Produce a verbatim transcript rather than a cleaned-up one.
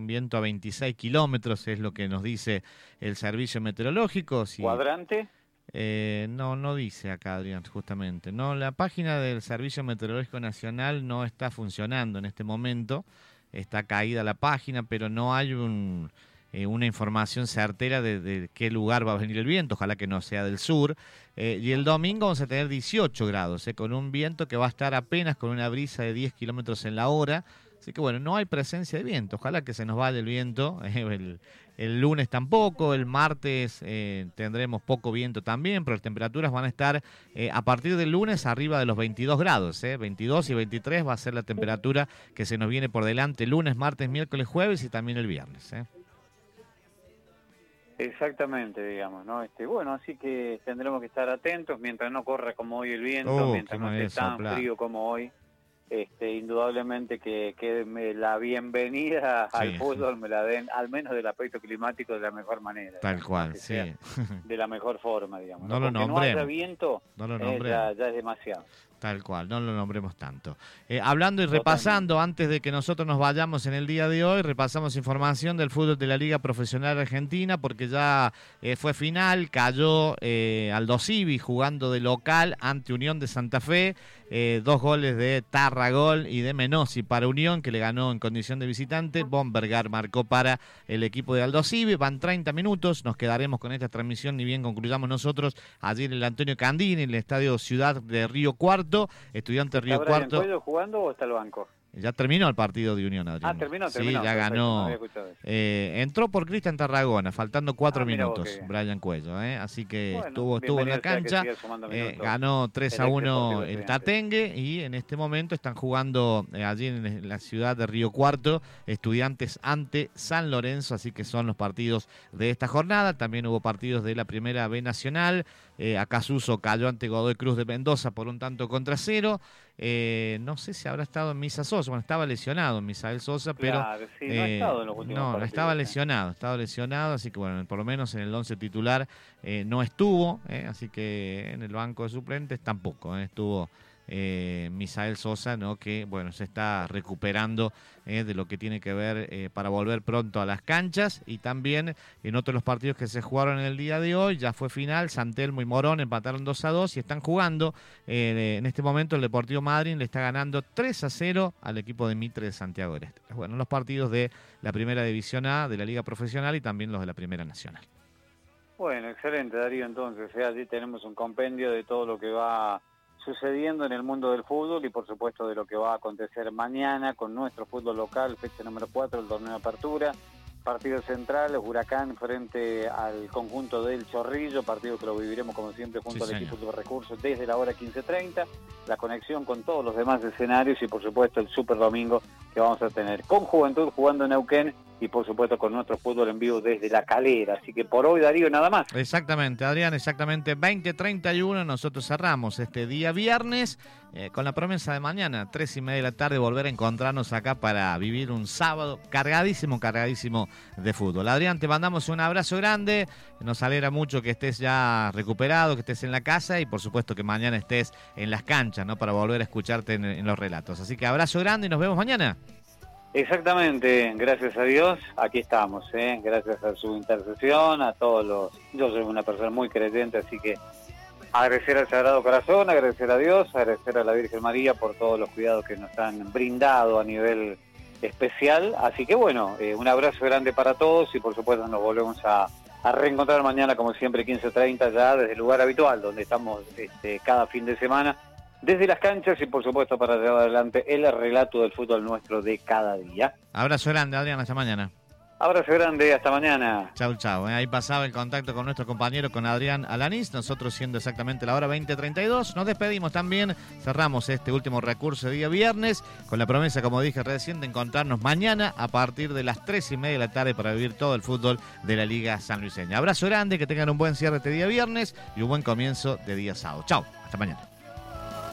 un viento a veintiséis kilómetros, es lo que nos dice el servicio meteorológico. Si, ¿Cuadrante? Eh, no, no dice acá, Adrián, justamente. No, la página del Servicio Meteorológico Nacional no está funcionando en este momento. Está caída la página, pero no hay un, eh, una información certera de, de qué lugar va a venir el viento. Ojalá que no sea del sur. Eh, y el domingo vamos a tener dieciocho grados, eh, con un viento que va a estar apenas con una brisa de diez kilómetros en la hora. Así que bueno, no hay presencia de viento. Ojalá que se nos vaya el viento. Eh, el, el lunes tampoco. El martes eh, tendremos poco viento también, pero las temperaturas van a estar eh, a partir del lunes arriba de los veintidós grados. Eh, veintidós y veintitrés va a ser la temperatura que se nos viene por delante lunes, martes, miércoles, jueves y también el viernes. Eh. Exactamente, digamos, ¿no? Este, bueno, así que tendremos que estar atentos mientras no corra como hoy el viento, Oh, mientras no esté tan soplar. frío como hoy. Este, indudablemente que, que me la bienvenida Sí. al fútbol me la den, al menos del aspecto climático, de la mejor manera. Tal digamos, cual, que sí. sea de la mejor forma, digamos. No ¿no? lo Porque no nombremos. haya viento, No lo eh, nombremos. ya, ya es demasiado. Tal cual, no lo nombremos tanto. Eh, hablando y repasando, antes de que nosotros nos vayamos en el día de hoy, repasamos información del fútbol de la Liga Profesional Argentina, porque ya eh, fue final, cayó eh, Aldo Civi jugando de local ante Unión de Santa Fe, eh, dos goles de Tarragol y de Menossi para Unión, que le ganó en condición de visitante. Bombergar marcó para el equipo de Aldo Civi. Van treinta minutos, nos quedaremos con esta transmisión, ni bien concluyamos nosotros allí en el Antonio Candini, en el Estadio Ciudad de Río Cuarto. Estudiante Río ¿Está Brian Cuarto. Cuello jugando o está el banco? Ya terminó el partido de Unión, Adrián. Ah, terminó, Sí, terminó. ya Perfecto, no ganó. había escuchado eso. Eh, entró por Cristian Tarragona, faltando cuatro Ah, mira vos, minutos, qué bien. Brian Cuello. ¿eh? Así que Bueno, estuvo, estuvo en la bienvenido sea que cancha. siga sumando Eh, minutos. ganó tres a El ex uno Deportivo el Estudiantes. Tatengue y en este momento están jugando eh, allí en la ciudad de Río Cuarto, Estudiantes ante San Lorenzo, así que son los partidos de esta jornada. También hubo partidos de la Primera B Nacional. Eh, Acasuso cayó ante Godoy Cruz de Mendoza por un tanto contra cero. Eh, no sé si habrá estado en Misa Sosa, bueno, estaba lesionado en Misael Sosa, pero Claro, sí, no ha eh, estado en los últimos no, no partidos, estaba ¿eh? lesionado, estaba lesionado, así que bueno, por lo menos en el once titular eh, no estuvo, eh, así que en el banco de suplentes tampoco, eh, estuvo eh, Misael Sosa, ¿no? Que bueno, se está recuperando eh, de lo que tiene que ver eh, para volver pronto a las canchas. Y también en otros de los partidos que se jugaron en el día de hoy, ya fue final, San Telmo y Morón empataron dos a dos y están jugando eh, en este momento el Deportivo Madryn le está ganando tres a cero al equipo de Mitre de Santiago del Este. Bueno, los partidos de la Primera División A de la Liga Profesional y también los de la Primera Nacional. Bueno, excelente, Darío, entonces, ¿eh? Allí tenemos un compendio de todo lo que va sucediendo en el mundo del fútbol y por supuesto de lo que va a acontecer mañana con nuestro fútbol local, fecha número cuatro, el torneo de apertura, partido central, Huracán frente al conjunto del Chorrillo, partido que lo viviremos como siempre junto Sí, al señor. equipo de recursos desde la hora quince treinta, la conexión con todos los demás escenarios y por supuesto el Super Domingo que vamos a tener con Juventud jugando en Neuquén y por supuesto con nuestro fútbol en vivo desde La Calera. Así que por hoy, Darío, nada más. Exactamente, Adrián, exactamente veinte treinta y uno. Nosotros cerramos este día viernes eh, con la promesa de mañana, tres y media de la tarde, volver a encontrarnos acá para vivir un sábado cargadísimo, cargadísimo de fútbol. Adrián, te mandamos un abrazo grande, nos alegra mucho que estés ya recuperado, que estés en la casa y por supuesto que mañana estés en las canchas, ¿no? Para volver a escucharte en, en los relatos. Así que abrazo grande y nos vemos mañana. Exactamente, gracias a Dios, aquí estamos, ¿eh? Gracias a su intercesión, a todos los... Yo soy una persona muy creyente, así que agradecer al Sagrado Corazón, agradecer a Dios, agradecer a la Virgen María por todos los cuidados que nos han brindado a nivel especial. Así que bueno, eh, un abrazo grande para todos y por supuesto nos volvemos a, a reencontrar mañana como siempre quince treinta ya desde el lugar habitual donde estamos este, cada fin de semana. Desde las canchas y por supuesto para llevar adelante el relato del fútbol nuestro de cada día. Abrazo grande, Adrián, hasta mañana. Abrazo grande, hasta mañana. Chau, chau. ¿eh? Ahí pasaba el contacto con nuestro compañero, con Adrián Alanís, nosotros siendo exactamente la hora veinte treinta y dos. Nos despedimos también, cerramos este último recurso de día viernes, con la promesa, como dije recién, de encontrarnos mañana a partir de las tres y media de la tarde para vivir todo el fútbol de la Liga Sanluiseña. Abrazo grande, que tengan un buen cierre este día viernes y un buen comienzo de día sábado. Chau, hasta mañana.